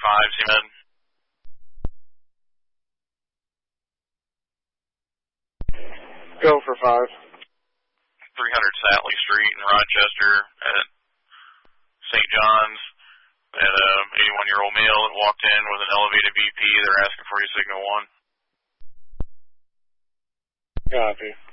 5, Seaman. Go for 5. 300 Satley Street in Rochester at St. John's. They had a 81-year-old male that walked in with an elevated BP. They're asking for you signal 1. Copy.